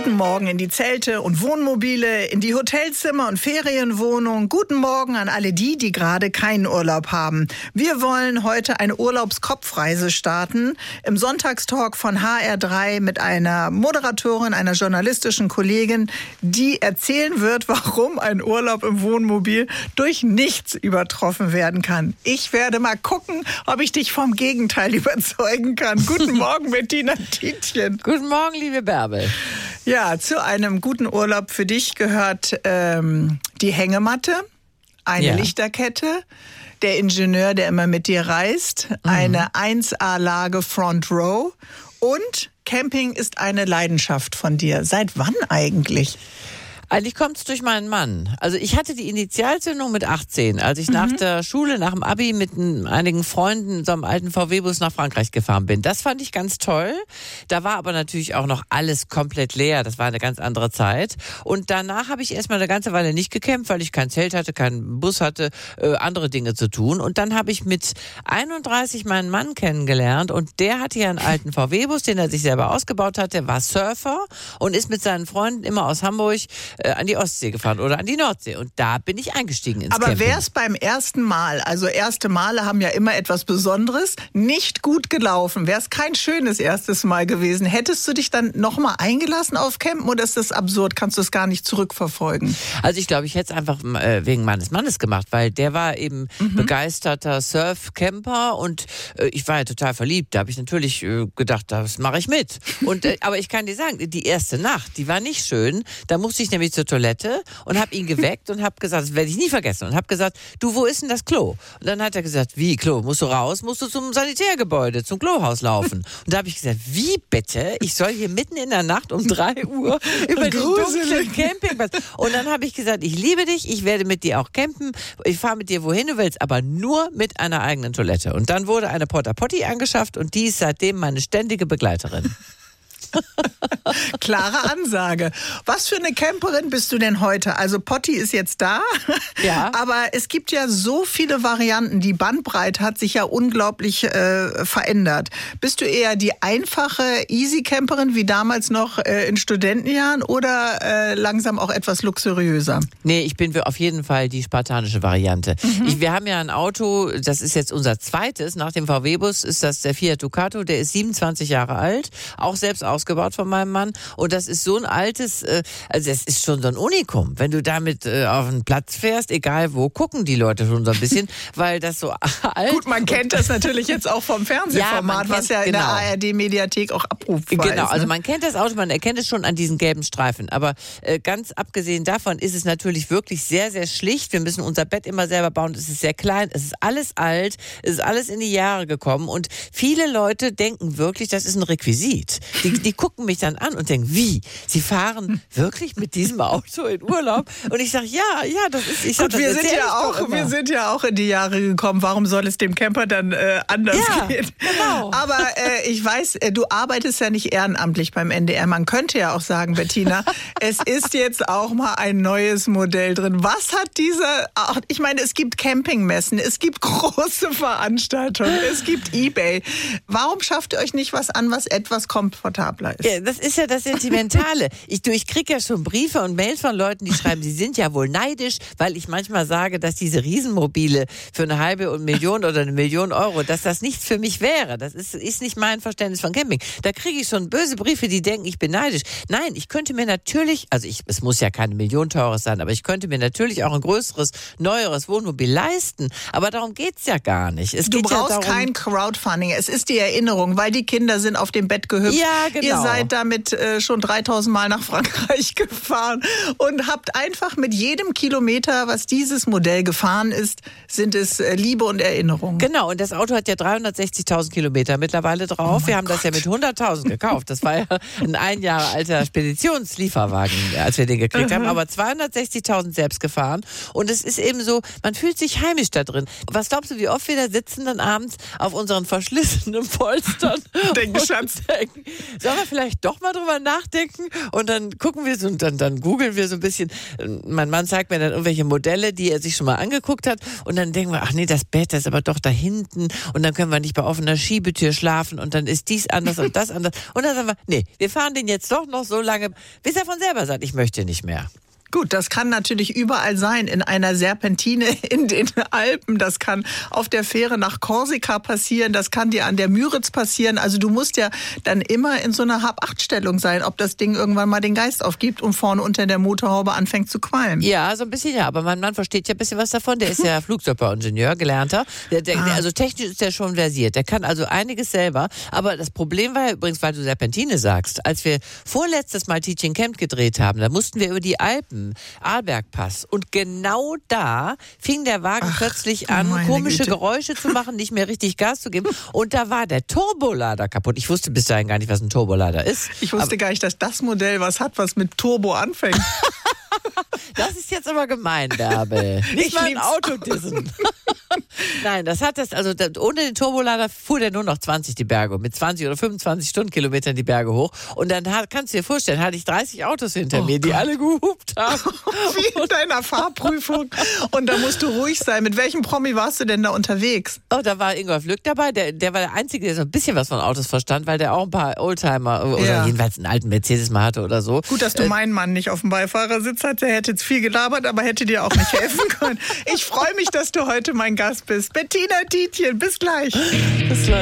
Guten Morgen in die Zelte und Wohnmobile, in die Hotelzimmer und Ferienwohnungen. Guten Morgen an alle die gerade keinen Urlaub haben. Wir wollen heute eine Urlaubskopfreise starten. Im Sonntagstalk von HR3 mit einer Moderatorin, einer journalistischen Kollegin, die erzählen wird, warum ein Urlaub im Wohnmobil durch nichts übertroffen werden kann. Ich werde mal gucken, ob ich dich vom Gegenteil überzeugen kann. Guten Morgen, Bettina Tietjen. Guten Morgen, liebe Bärbel. Ja, zu einem guten Urlaub für dich gehört die Hängematte, eine Lichterkette, der Ingenieur, der immer mit dir reist, eine 1A-Lage Front Row und Camping ist eine Leidenschaft von dir. Seit wann eigentlich? Eigentlich kommt es durch meinen Mann. Also ich hatte die Initialzündung mit 18, als ich nach der Schule, nach dem Abi mit einigen Freunden so einem alten VW-Bus nach Frankreich gefahren bin. Das fand ich ganz toll. Da war aber natürlich auch noch alles komplett leer. Das war eine ganz andere Zeit. Und danach habe ich erstmal eine ganze Weile nicht gecampt, weil ich kein Zelt hatte, keinen Bus hatte, andere Dinge zu tun. Und dann habe ich mit 31 meinen Mann kennengelernt und der hatte ja einen alten VW-Bus, den er sich selber ausgebaut hat. Der war Surfer und ist mit seinen Freunden immer aus Hamburg an die Ostsee gefahren oder an die Nordsee. Und da bin ich eingestiegen ins Camping. Aber wäre es beim ersten Mal, also erste Male haben ja immer etwas Besonderes, nicht gut gelaufen, wäre es kein schönes erstes Mal gewesen, hättest du dich dann nochmal eingelassen auf Campen oder ist das absurd? Kannst du es gar nicht zurückverfolgen? Also ich glaube, ich hätte es einfach wegen meines Mannes gemacht, weil der war eben begeisterter Surf-Camper und ich war ja total verliebt. Da habe ich natürlich gedacht, das mache ich mit. Und aber ich kann dir sagen, die erste Nacht, die war nicht schön. Da musste ich nämlich zur Toilette und habe ihn geweckt und habe gesagt, das werde ich nie vergessen, und habe gesagt, du, wo ist denn das Klo? Und dann hat er gesagt, wie Klo? Musst du raus? Musst du zum Sanitärgebäude, zum Klohaus laufen? Und da habe ich gesagt, wie bitte? Ich soll hier mitten in der Nacht um 3 Uhr über den dunklen Campingplatz. Und dann habe ich gesagt, ich liebe dich, ich werde mit dir auch campen, ich fahre mit dir wohin du willst, aber nur mit einer eigenen Toilette. Und dann wurde eine Porta Potty angeschafft und die ist seitdem meine ständige Begleiterin. Klare Ansage. Was für eine Camperin bist du denn heute? Also Potti ist jetzt da, aber es gibt ja so viele Varianten. Die Bandbreite hat sich ja unglaublich verändert. Bist du eher die einfache Easy-Camperin wie damals noch in Studentenjahren oder langsam auch etwas luxuriöser? Nee, ich bin auf jeden Fall die spartanische Variante. Wir haben ja ein Auto, das ist jetzt unser zweites, nach dem VW-Bus ist das der Fiat Ducato, der ist 27 Jahre alt, auch selbst ausgebaut von meinem Mann. Und das ist so ein altes, also das ist schon so ein Unikum. Wenn du damit auf einen Platz fährst, egal wo, gucken die Leute schon so ein bisschen, weil das so alt... Gut, man kennt das natürlich jetzt auch vom Fernsehformat, was ja in der ARD-Mediathek auch abrufbar ist. Genau, also man kennt das Auto, man erkennt es schon an diesen gelben Streifen. Aber ganz abgesehen davon ist es natürlich wirklich sehr, sehr schlicht. Wir müssen unser Bett immer selber bauen. Es ist sehr klein, es ist alles alt, es ist alles in die Jahre gekommen. Und viele Leute denken wirklich, das ist ein Requisit. Die gucken mich dann an und denken, wie? Sie fahren wirklich mit diesem Auto in Urlaub? Und ich sage, ja, das ist... Gut, wir sind ja auch in die Jahre gekommen. Warum soll es dem Camper dann anders gehen? Genau. Aber ich weiß, du arbeitest ja nicht ehrenamtlich beim NDR. Man könnte ja auch sagen, Bettina, es ist jetzt auch mal ein neues Modell drin. Was hat ich meine, es gibt Campingmessen, es gibt große Veranstaltungen, es gibt eBay. Warum schafft ihr euch nicht was an, was etwas komfortabler ist? Ja, das ist ja das Sentimentale. Ich kriege ja schon Briefe und Mails von Leuten, die schreiben, sie sind ja wohl neidisch, weil ich manchmal sage, dass diese Riesenmobile für 500.000 oder 1 Million Euro, dass das nichts für mich wäre. Das ist nicht mein Verständnis von Camping. Da kriege ich schon böse Briefe, die denken, ich bin neidisch. Nein, ich könnte mir natürlich, es muss ja keine Million teures sein, aber ich könnte mir natürlich auch ein größeres, neueres Wohnmobil leisten. Aber darum geht's ja gar nicht. Du brauchst kein Crowdfunding. Es ist die Erinnerung, weil die Kinder sind auf dem Bett gehüpft. Ja, genau. Ihr seid damit schon 3000 Mal nach Frankreich gefahren und habt einfach mit jedem Kilometer, was dieses Modell gefahren ist, sind es Liebe und Erinnerung. Genau, und das Auto hat ja 360.000 Kilometer mittlerweile drauf. Wir haben das ja mit 100.000 gekauft. Das war ja ein Jahre alter Speditionslieferwagen, als wir den gekriegt haben. Aber 260.000 selbst gefahren. Und es ist eben so, man fühlt sich heimisch da drin. Was glaubst du, wie oft wir da sitzen dann abends auf unseren verschlissenen Polstern? Denken, Schatz. Sollen wir vielleicht doch mal drüber nachdenken? Und dann gucken wir so und dann googeln wir so ein bisschen. Mein Mann zeigt mir dann irgendwelche Modelle, die er sich schon mal angeguckt hat. Und dann denken wir, ach nee, das Bett ist aber doch da hinten. Und dann können wir nicht bei offener Schiebetür schlafen. Und dann ist dies anders und das anders. Und dann sagen wir, nee, wir fahren den jetzt doch noch so lange, bis er von selber sagt, ich möchte nicht mehr. Gut, das kann natürlich überall sein, in einer Serpentine in den Alpen, das kann auf der Fähre nach Korsika passieren, das kann dir an der Müritz passieren. Also du musst ja dann immer in so einer Hab-Acht-Stellung sein, ob das Ding irgendwann mal den Geist aufgibt und vorne unter der Motorhaube anfängt zu qualmen. Ja, so ein bisschen ja, aber mein Mann versteht ja ein bisschen was davon, der ist ja Flugzeugingenieur, gelernter, also technisch ist der schon versiert, der kann also einiges selber, aber das Problem war ja übrigens, weil du Serpentine sagst, als wir vorletztes Mal Teaching Camp gedreht haben, da mussten wir über die Alpen, Arlbergpass. Und genau da fing der Wagen plötzlich an, komische Geräusche zu machen, nicht mehr richtig Gas zu geben. Und da war der Turbolader kaputt. Ich wusste bis dahin gar nicht, was ein Turbolader ist. Ich wusste gar nicht, dass das Modell was hat, was mit Turbo anfängt. Das ist jetzt aber gemein, Bärbel. Nicht mal ein Auto dissen. Nein, ohne den Turbolader fuhr der nur noch 20 die Berge, mit 20 oder 25 Stundenkilometern die Berge hoch. Und dann kannst du dir vorstellen, hatte ich 30 Autos hinter mir, die alle gehupt haben. Wie in deiner Fahrprüfung. Und da musst du ruhig sein. Mit welchem Promi warst du denn da unterwegs? Oh, da war Ingolf Lück dabei. Der war der Einzige, der so ein bisschen was von Autos verstand, weil der auch ein paar Oldtimer oder jedenfalls einen alten Mercedes mal hatte oder so. Gut, dass du meinen Mann nicht auf dem Beifahrersitz hattest. Der hätte jetzt viel gelabert, aber hätte dir auch nicht helfen können. Ich freue mich, dass du heute mein Gast bist. Bettina Tietjen, bis gleich. Bis gleich.